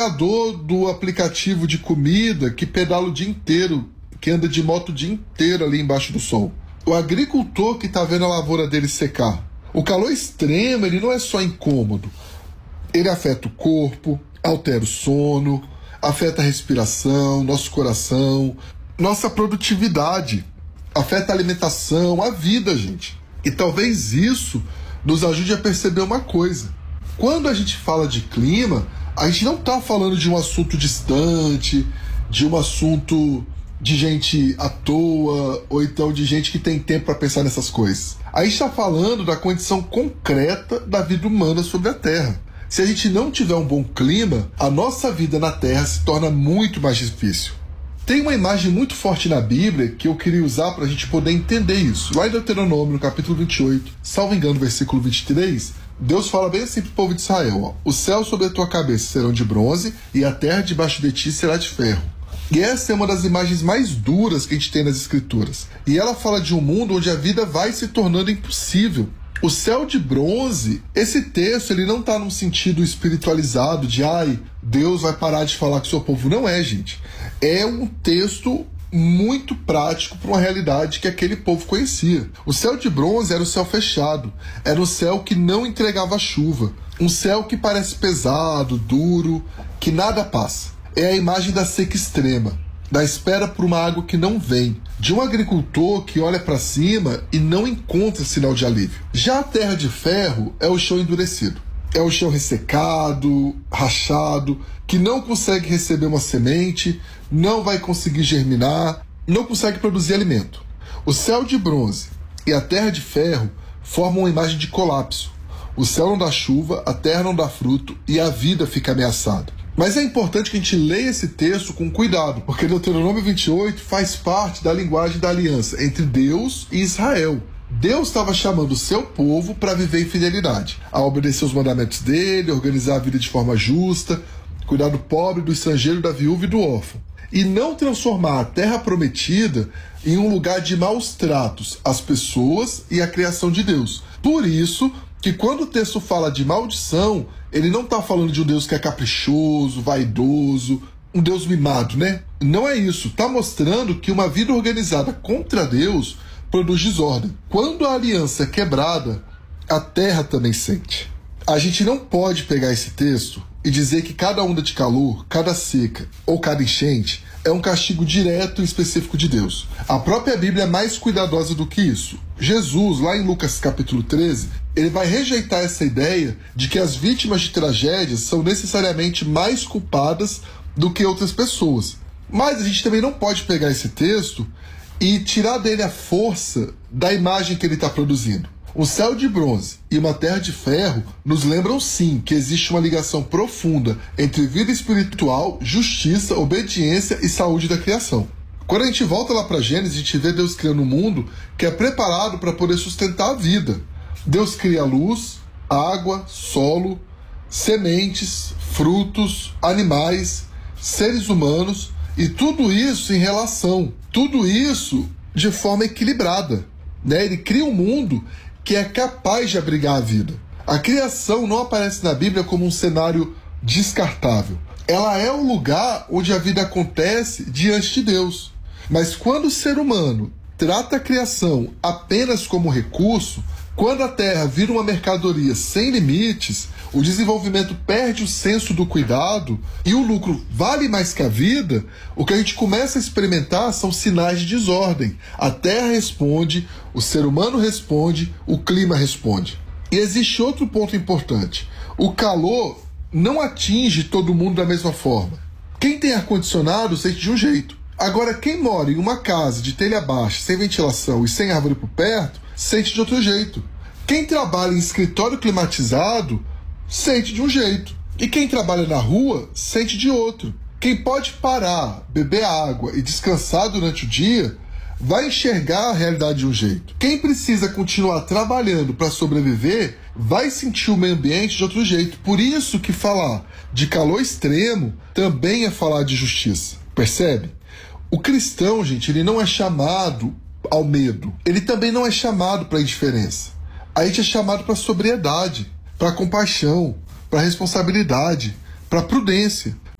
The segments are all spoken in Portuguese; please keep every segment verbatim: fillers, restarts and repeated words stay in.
entregador do aplicativo de comida que pedala o dia inteiro, que anda de moto o dia inteiro ali embaixo do sol. O agricultor que está vendo a lavoura dele secar. O calor extremo, ele não é só incômodo. Ele afeta o corpo, altera o sono, afeta a respiração, nosso coração, nossa produtividade, afeta a alimentação, a vida, gente. E talvez isso nos ajude a perceber uma coisa. Quando a gente fala de clima, a gente não está falando de um assunto distante, de um assunto de gente à toa, ou então de gente que tem tempo para pensar nessas coisas. A gente está falando da condição concreta da vida humana sobre a Terra. Se a gente não tiver um bom clima, a nossa vida na Terra se torna muito mais difícil. Tem uma imagem muito forte na Bíblia que eu queria usar para a gente poder entender isso. Lá em Deuteronômio, no capítulo vinte e oito, salvo engano, versículo vinte e três, Deus fala bem assim para o povo de Israel: ó, os céus sobre a tua cabeça serão de bronze e a terra debaixo de ti será de ferro. E essa é uma das imagens mais duras que a gente tem nas Escrituras. E ela fala de um mundo onde a vida vai se tornando impossível. O céu de bronze, esse texto, ele não está num sentido espiritualizado de ai, Deus vai parar de falar com o seu povo. Não é, gente. É um texto muito prático para uma realidade que aquele povo conhecia. O céu de bronze era o céu fechado. Era o céu que não entregava chuva. Um céu que parece pesado, duro, que nada passa. É a imagem da seca extrema, da espera por uma água que não vem, de um agricultor que olha para cima e não encontra sinal de alívio. Já a terra de ferro é o chão endurecido. É o chão ressecado, rachado, que não consegue receber uma semente, não vai conseguir germinar, não consegue produzir alimento. O céu de bronze e a terra de ferro formam uma imagem de colapso. O céu não dá chuva, a terra não dá fruto e a vida fica ameaçada. Mas é importante que a gente leia esse texto com cuidado, porque Deuteronômio vinte e oito faz parte da linguagem da aliança entre Deus e Israel. Deus estava chamando o seu povo para viver em fidelidade, a obedecer os mandamentos dele, organizar a vida de forma justa, cuidar do pobre, do estrangeiro, da viúva e do órfão. E não transformar a terra prometida em um lugar de maus tratos às pessoas e à criação de Deus. Por isso que quando o texto fala de maldição, ele não está falando de um Deus que é caprichoso, vaidoso, um Deus mimado, né? Não é isso. Está mostrando que uma vida organizada contra Deus produz desordem. Quando a aliança é quebrada, a terra também sente. A gente não pode pegar esse texto e dizer que cada onda de calor, cada seca ou cada enchente é um castigo direto e específico de Deus. A própria Bíblia é mais cuidadosa do que isso. Jesus, lá em Lucas capítulo treze, ele vai rejeitar essa ideia de que as vítimas de tragédias são necessariamente mais culpadas do que outras pessoas. Mas a gente também não pode pegar esse texto e tirar dele a força da imagem que ele está produzindo. Um céu de bronze e uma terra de ferro nos lembram sim que existe uma ligação profunda entre vida espiritual, justiça, obediência e saúde da criação. Quando a gente volta lá para Gênesis, a gente vê Deus criando um mundo que é preparado para poder sustentar a vida. Deus cria luz, água, solo, sementes, frutos, animais, seres humanos e tudo isso em relação, tudo isso de forma equilibrada, né? Ele cria um mundo que é capaz de abrigar a vida. A criação não aparece na Bíblia como um cenário descartável. Ela é o lugar onde a vida acontece diante de Deus. Mas quando o ser humano trata a criação apenas como recurso, quando a Terra vira uma mercadoria sem limites, o desenvolvimento perde o senso do cuidado e o lucro vale mais que a vida, o que a gente começa a experimentar são sinais de desordem. A Terra responde, o ser humano responde, o clima responde. E existe outro ponto importante. O calor não atinge todo mundo da mesma forma. Quem tem ar-condicionado sente de um jeito. Agora, quem mora em uma casa de telha baixa, sem ventilação e sem árvore por perto, sente de outro jeito. Quem trabalha em escritório climatizado sente de um jeito. E quem trabalha na rua sente de outro. Quem pode parar, beber água e descansar durante o dia vai enxergar a realidade de um jeito. Quem precisa continuar trabalhando para sobreviver vai sentir o meio ambiente de outro jeito. Por isso que falar de calor extremo também é falar de justiça. Percebe? O cristão, gente, ele não é chamado ao medo. Ele também não é chamado para a indiferença. A gente é chamado para a sobriedade, para a compaixão, para a responsabilidade, para a prudência.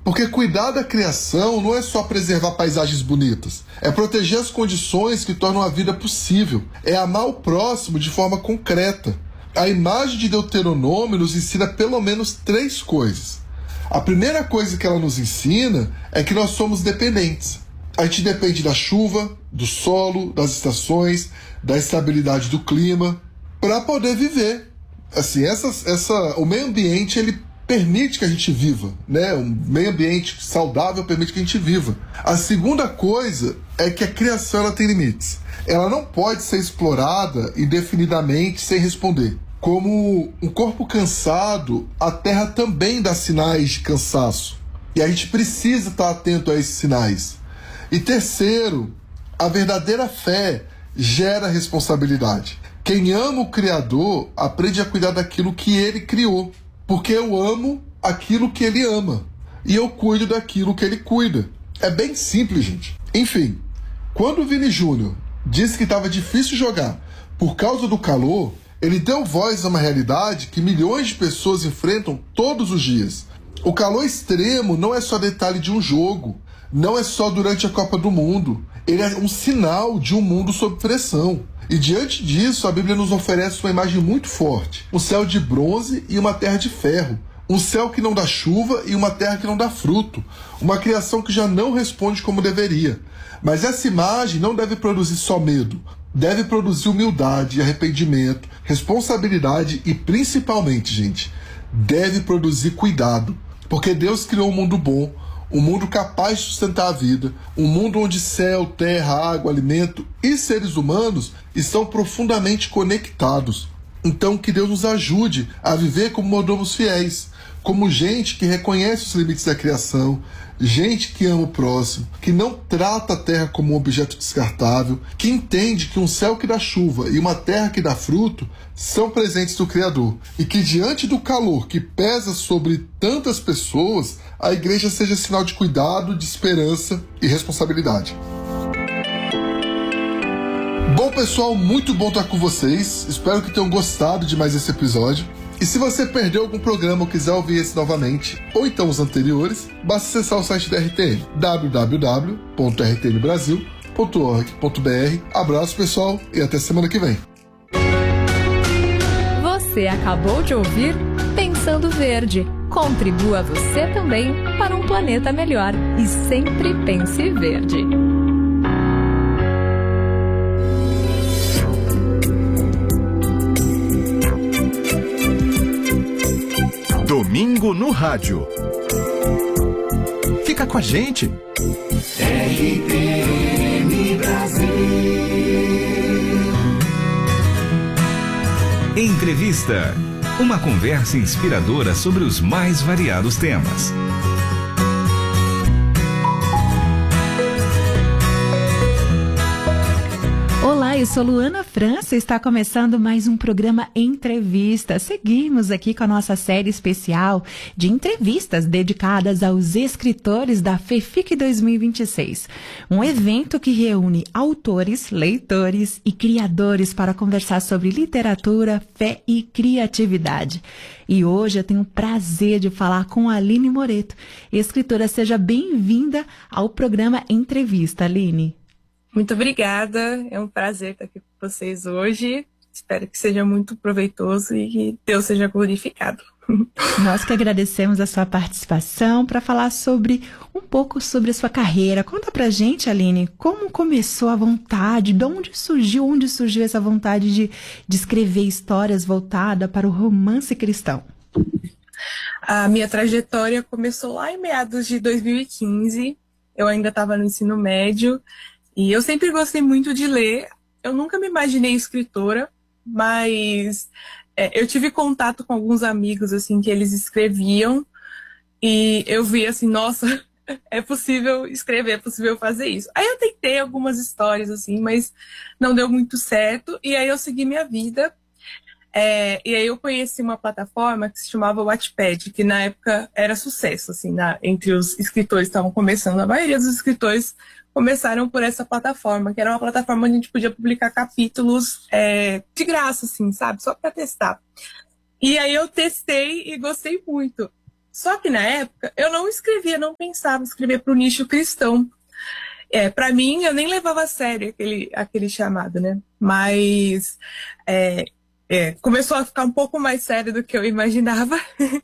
Porque cuidar da criação não é só preservar paisagens bonitas, é proteger as condições que tornam a vida possível, é amar o próximo de forma concreta. A imagem de Deuteronômio nos ensina pelo menos três coisas. A primeira coisa que ela nos ensina é que nós somos dependentes. A gente depende da chuva, do solo, das estações, da estabilidade do clima, para poder viver. Assim, essa, essa, o meio ambiente ele permite que a gente viva, né? Um meio ambiente saudável permite que a gente viva. A segunda coisa é que a criação ela tem limites. Ela não pode ser explorada indefinidamente sem responder. Como um corpo cansado, a Terra também dá sinais de cansaço. E a gente precisa estar atento a esses sinais. E terceiro, a verdadeira fé gera responsabilidade. Quem ama o Criador aprende a cuidar daquilo que Ele criou. Porque eu amo aquilo que Ele ama. E eu cuido daquilo que Ele cuida. É bem simples, gente. Enfim, quando o Vini Júnior disse que estava difícil jogar por causa do calor, ele deu voz a uma realidade que milhões de pessoas enfrentam todos os dias. O calor extremo não é só detalhe de um jogo, não é só durante a Copa do Mundo. Ele é um sinal de um mundo sob pressão. E diante disso, a Bíblia nos oferece uma imagem muito forte. Um céu de bronze e uma terra de ferro. Um céu que não dá chuva e uma terra que não dá fruto. Uma criação que já não responde como deveria. Mas essa imagem não deve produzir só medo. Deve produzir humildade, arrependimento, responsabilidade e, principalmente, gente, deve produzir cuidado. Porque Deus criou um mundo bom, um mundo capaz de sustentar a vida, um mundo onde céu, terra, água, alimento e seres humanos estão profundamente conectados. Então, que Deus nos ajude a viver como mordomos fiéis, como gente que reconhece os limites da criação, gente que ama o próximo, que não trata a terra como um objeto descartável, que entende que um céu que dá chuva e uma terra que dá fruto são presentes do Criador, e que diante do calor que pesa sobre tantas pessoas, a igreja seja sinal de cuidado, de esperança e responsabilidade. Bom, pessoal, muito bom estar com vocês. Espero que tenham gostado de mais esse episódio. E se você perdeu algum programa ou quiser ouvir esse novamente, ou então os anteriores, basta acessar o site da R T N, w w w ponto r t n brasil ponto org ponto b r. Abraço, pessoal, e até semana que vem. Você acabou de ouvir Pensando Verde. Contribua você também para um planeta melhor. E sempre pense verde. Domingo no Rádio. Fica com a gente. R T N Brasil. Entrevista. Uma conversa inspiradora sobre os mais variados temas. Olá, eu sou Luana França, está começando mais um programa Entrevista. Seguimos aqui com a nossa série especial de entrevistas dedicadas aos escritores da FEFIC dois mil e vinte e seis. Um evento que reúne autores, leitores e criadores para conversar sobre literatura, fé e criatividade. E hoje eu tenho o prazer de falar com a Aline Moreto. Escritora, seja bem-vinda ao programa Entrevista, Aline. Muito obrigada, é um prazer estar aqui com vocês hoje. Espero que seja muito proveitoso e que Deus seja glorificado. Nós que agradecemos a sua participação para falar sobre um pouco sobre a sua carreira. Conta pra gente, Aline, como começou a vontade, de onde surgiu, onde surgiu essa vontade de, de escrever histórias voltadas para o romance cristão? A minha trajetória começou lá em meados de dois mil e quinze. Eu ainda estava no ensino médio. E eu sempre gostei muito de ler. Eu nunca me imaginei escritora, mas é, eu tive contato com alguns amigos, assim, que eles escreviam. E eu vi assim, nossa, é possível escrever, é possível fazer isso. Aí eu tentei algumas histórias, assim, mas não deu muito certo. E aí eu segui minha vida. É, e aí eu conheci uma plataforma que se chamava Wattpad, que na época era sucesso, assim, na, entre os escritores que estavam começando. A maioria dos escritores começaram por essa plataforma, que era uma plataforma onde a gente podia publicar capítulos é, de graça, assim, sabe? Só para testar. E aí eu testei e gostei muito. Só que na época eu não escrevia, não pensava em escrever para o nicho cristão. É, para mim, eu nem levava a sério aquele, aquele chamado, né? Mas é, é, começou a ficar um pouco mais sério do que eu imaginava.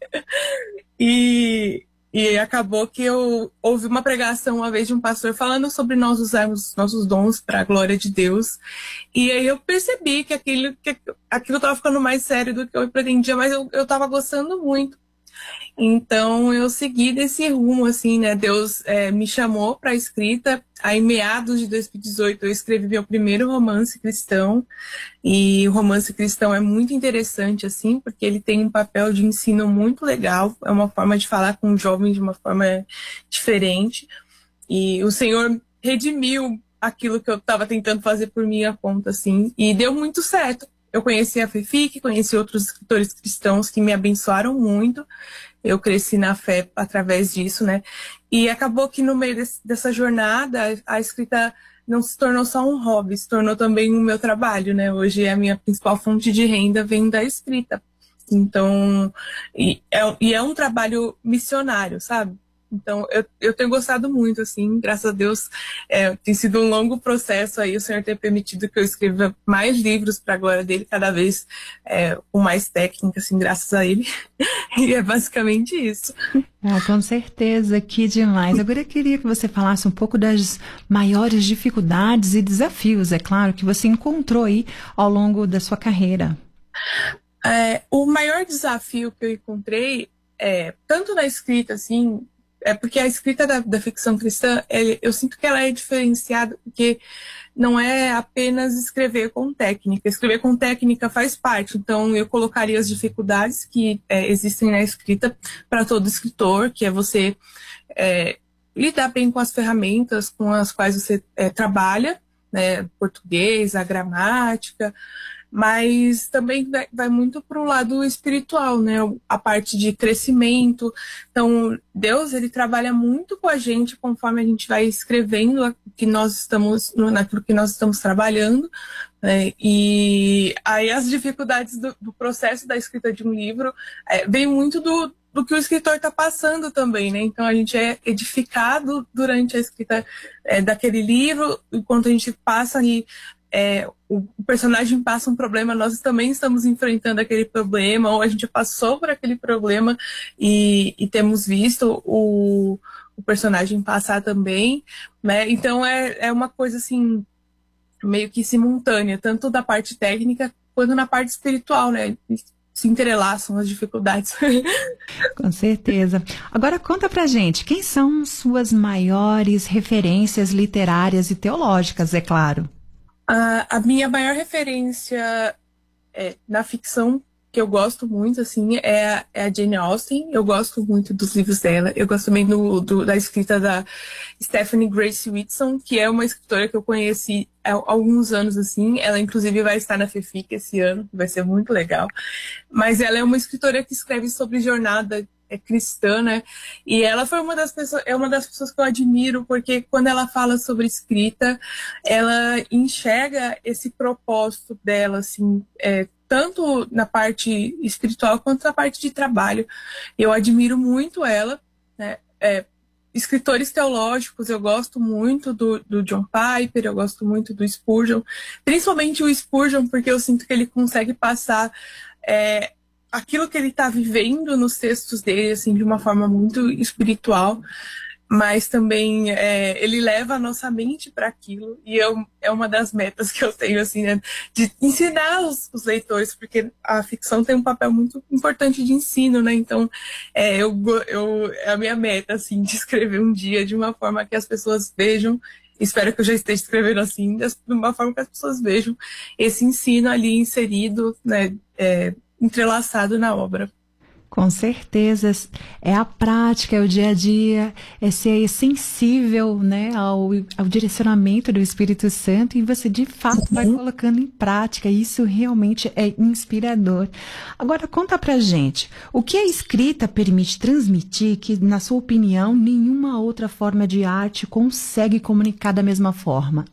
e, e acabou que eu ouvi uma pregação uma vez de um pastor falando sobre nós usarmos nossos dons para a glória de Deus. E aí eu percebi que aquilo que aquilo estava ficando mais sério do que eu pretendia, mas eu estava gostando muito. Então eu segui desse rumo, assim, né? Deus é, me chamou para a escrita. Aí, em meados de dois mil e dezoito, eu escrevi meu primeiro romance cristão. E o romance cristão é muito interessante, assim, porque ele tem um papel de ensino muito legal. É uma forma de falar com o jovem de uma forma diferente. E o Senhor redimiu aquilo que eu estava tentando fazer por minha conta, assim, e deu muito certo. Eu conheci a FEFIC, conheci outros escritores cristãos que me abençoaram muito. Eu cresci na fé através disso, né? E acabou que no meio desse, dessa jornada, a escrita não se tornou só um hobby, se tornou também o meu trabalho, né? Hoje a minha principal fonte de renda vem da escrita. Então, e é, e é um trabalho missionário, sabe? Então, eu, eu tenho gostado muito, assim, graças a Deus, é, tem sido um longo processo aí, o Senhor tem permitido que eu escreva mais livros para a glória dele, cada vez é, com mais técnica, assim, graças a ele. E é basicamente isso. Ah, com certeza, que demais. Agora eu queria que você falasse um pouco das maiores dificuldades e desafios, é claro, que você encontrou aí ao longo da sua carreira. É, o maior desafio que eu encontrei, é, tanto na escrita, assim, é porque a escrita da, da ficção cristã, ele, eu sinto que ela é diferenciada, porque não é apenas escrever com técnica. Escrever com técnica faz parte, então eu colocaria as dificuldades que é, existem na escrita para todo escritor, que é você é, lidar bem com as ferramentas com as quais você é, trabalha, né, português, a gramática, mas também vai, vai muito para o lado espiritual, né? A parte de crescimento. Então, Deus, ele trabalha muito com a gente conforme a gente vai escrevendo o que nós estamos, naquilo que nós estamos trabalhando, né? E aí as dificuldades do, do processo da escrita de um livro é, vem muito do, do que o escritor está passando também, né? Então, a gente é edificado durante a escrita é, daquele livro, enquanto a gente passa ali, É, o, o personagem passa um problema, nós também estamos enfrentando aquele problema, ou a gente passou por aquele problema e, e temos visto o, o personagem passar também, né? Então é, é uma coisa assim, meio que simultânea, tanto da parte técnica quanto na parte espiritual, né? Se entrelaçam as dificuldades. Com certeza. Agora conta pra gente, quem são suas maiores referências literárias e teológicas, é claro? A, a minha maior referência é, na ficção que eu gosto muito, assim, é a, é a Jane Austen. Eu gosto muito dos livros dela. Eu gosto também do, do, da escrita da Stephanie Grace Whitson, que é uma escritora que eu conheci há alguns anos, assim. Ela, inclusive, vai estar na FEFIC esse ano, que vai ser muito legal. Mas ela é uma escritora que escreve sobre jornada é cristã, né? E ela foi uma das pessoas, é uma das pessoas que eu admiro, porque quando ela fala sobre escrita, ela enxerga esse propósito dela, assim, é, tanto na parte espiritual quanto na parte de trabalho. Eu admiro muito ela, né? É, escritores teológicos, eu gosto muito do, do John Piper, eu gosto muito do Spurgeon, principalmente o Spurgeon, porque eu sinto que ele consegue passar é, aquilo que ele está vivendo nos textos dele, assim, de uma forma muito espiritual, mas também é, ele leva a nossa mente para aquilo, e eu, é uma das metas que eu tenho, assim, né, de ensinar os, os leitores, porque a ficção tem um papel muito importante de ensino, né? Então é, eu, eu, é a minha meta, assim, de escrever um dia de uma forma que as pessoas vejam, espero que eu já esteja escrevendo assim, de uma forma que as pessoas vejam esse ensino ali inserido, né, é, entrelaçado na obra. Com certeza, é a prática, é o dia a dia, é ser sensível, né, ao, ao direcionamento do Espírito Santo, e você de fato vai colocando em prática. Isso realmente é inspirador. Agora conta pra gente, o que a escrita permite transmitir que, na sua opinião, nenhuma outra forma de arte consegue comunicar da mesma forma?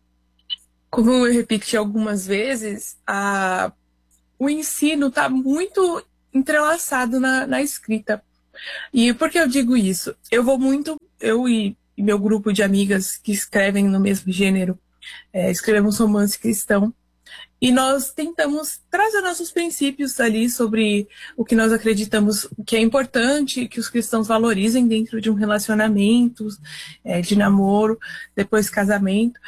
Como eu repeti algumas vezes, a o ensino está muito entrelaçado na, na escrita. E por que eu digo isso? Eu vou muito, eu e, e meu grupo de amigas que escrevem no mesmo gênero, é, escrevemos romance cristão, e nós tentamos trazer nossos princípios ali sobre o que nós acreditamos que é importante que os cristãos valorizem dentro de um relacionamento, é, de namoro, depois casamento.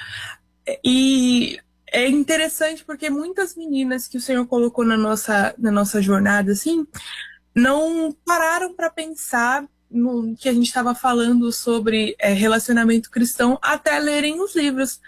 E é interessante porque muitas meninas que o Senhor colocou na nossa, na nossa jornada, assim, não pararam para pensar no que a gente estava falando sobre é, relacionamento cristão até lerem os livros.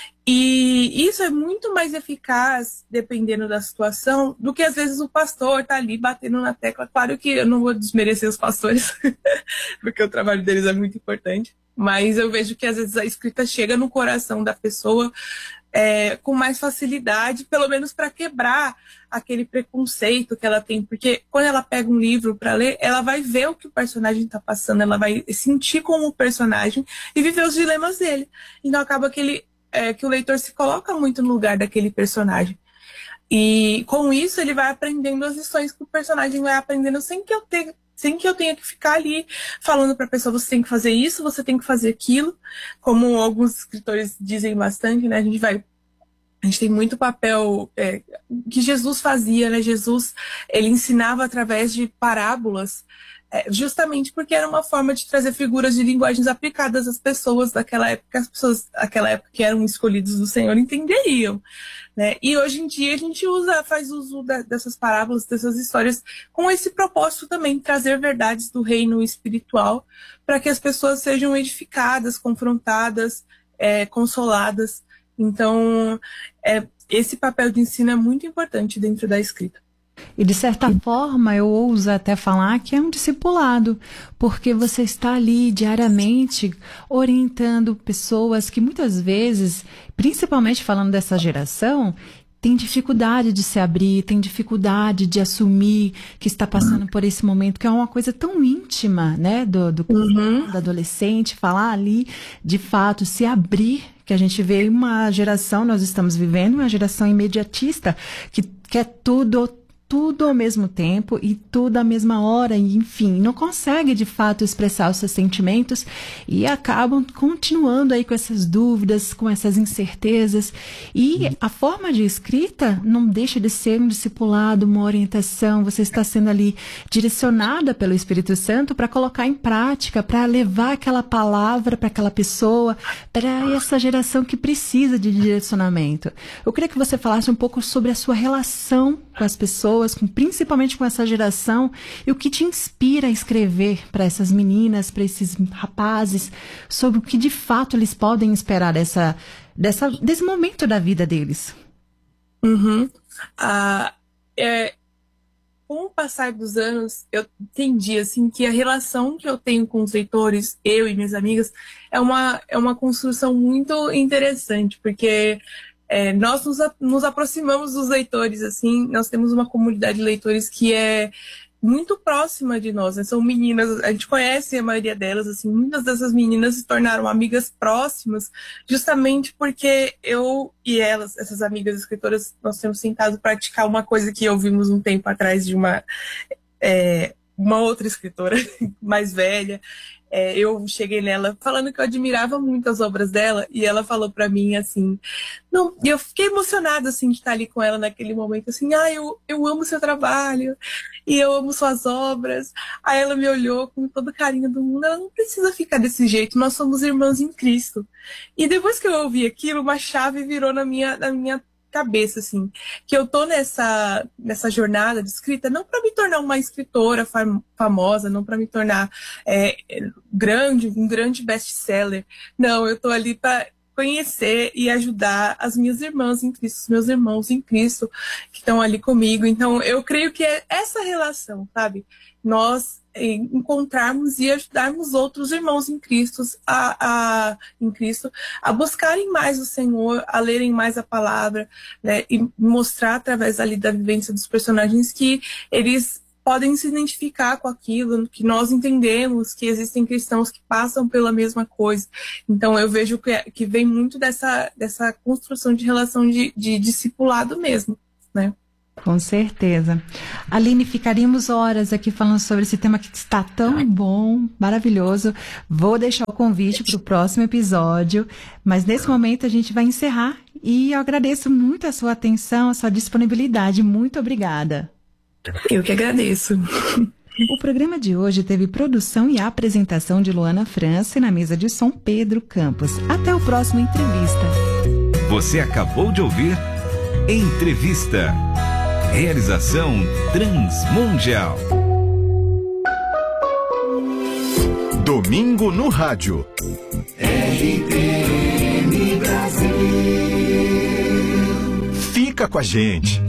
E isso é muito mais eficaz, dependendo da situação, do que às vezes o pastor tá ali batendo na tecla. Claro que eu não vou desmerecer os pastores, porque o trabalho deles é muito importante, mas eu vejo que às vezes a escrita chega no coração da pessoa é, com mais facilidade, pelo menos para quebrar aquele preconceito que ela tem, porque quando ela pega um livro para ler, ela vai ver o que o personagem está passando, ela vai sentir como o personagem e viver os dilemas dele. Então acaba que ele É, que o leitor se coloca muito no lugar daquele personagem. E com isso ele vai aprendendo as lições que o personagem vai aprendendo sem que eu tenha, sem que eu tenha que ficar ali falando para a pessoa, você tem que fazer isso, você tem que fazer aquilo. Como alguns escritores dizem bastante, né? A gente vai A gente tem muito papel é, que Jesus fazia, né? Jesus, ele ensinava através de parábolas, é, justamente porque era uma forma de trazer figuras de linguagens aplicadas às pessoas daquela época, as pessoas daquela época que eram escolhidos do Senhor entenderiam, né? E hoje em dia a gente usa, faz uso da, dessas parábolas, dessas histórias, com esse propósito também, trazer verdades do reino espiritual, para que as pessoas sejam edificadas, confrontadas, é, consoladas. Então, é, esse papel de ensino é muito importante dentro da escrita. E de certa forma, eu ouso até falar que é um discipulado, porque você está ali diariamente orientando pessoas que muitas vezes, principalmente falando dessa geração, tem dificuldade de se abrir, tem dificuldade de assumir que está passando por esse momento, que é uma coisa tão íntima, né, do, do, uhum. do adolescente, falar ali, de fato, se abrir, que a gente vê uma geração, nós estamos vivendo uma geração imediatista, que quer tudo, tudo ao mesmo tempo e tudo à mesma hora, e enfim, não consegue de fato expressar os seus sentimentos e acabam continuando aí com essas dúvidas, com essas incertezas. E a forma de escrita não deixa de ser um discipulado, uma orientação. Você está sendo ali direcionada pelo Espírito Santo para colocar em prática, para levar aquela palavra para aquela pessoa, para essa geração que precisa de direcionamento. Eu queria que você falasse um pouco sobre a sua relação com as pessoas, com, principalmente com essa geração, e o que te inspira a escrever para essas meninas, para esses rapazes, sobre o que de fato eles podem esperar dessa, dessa, desse momento da vida deles. Uhum. Ah, é, com o passar dos anos, eu entendi assim, que a relação que eu tenho com os leitores, eu e minhas amigas, é uma, é uma construção muito interessante, porque É, nós nos, nos aproximamos dos leitores, assim, nós temos uma comunidade de leitores que é muito próxima de nós, né? São meninas, a gente conhece a maioria delas, assim, muitas dessas meninas se tornaram amigas próximas, justamente porque eu e elas, essas amigas escritoras, nós temos tentado praticar uma coisa que ouvimos um tempo atrás de uma, é, uma outra escritora mais velha. É, eu cheguei nela falando que eu admirava muito as obras dela, e ela falou pra mim assim, não, e eu fiquei emocionada assim de estar ali com ela naquele momento, assim, ah, eu, eu amo seu trabalho e eu amo suas obras. Aí ela me olhou com todo o carinho do mundo, ela não precisa ficar desse jeito, nós somos irmãs em Cristo. E depois que eu ouvi aquilo, uma chave virou na minha, na minha cabeça, assim, que eu tô nessa, nessa jornada de escrita não para me tornar uma escritora fam- famosa, não para me tornar é, grande, um grande best-seller. Não, eu tô ali para conhecer e ajudar as minhas irmãs em Cristo, os meus irmãos em Cristo que estão ali comigo. Então, eu creio que é essa relação, sabe? Nós encontrarmos e ajudarmos outros irmãos em Cristo, a, a, em Cristo a buscarem mais o Senhor, a lerem mais a palavra, né, e mostrar através ali da vivência dos personagens que eles podem se identificar com aquilo, que nós entendemos que existem cristãos que passam pela mesma coisa. Então eu vejo que, que vem muito dessa, dessa construção de relação de, de discipulado mesmo, né? Com certeza. Aline, ficaríamos horas aqui falando sobre esse tema que está tão bom, maravilhoso. Vou deixar o convite para o próximo episódio, mas nesse momento a gente vai encerrar e eu agradeço muito a sua atenção, a sua disponibilidade. Muito obrigada. Eu que agradeço. O programa de hoje teve produção e apresentação de Luana França e na mesa de som Pedro Campos. Até o próximo Entrevista. Você acabou de ouvir Entrevista. Realização Transmundial. Domingo no Rádio. R T M Brasil. Fica com a gente.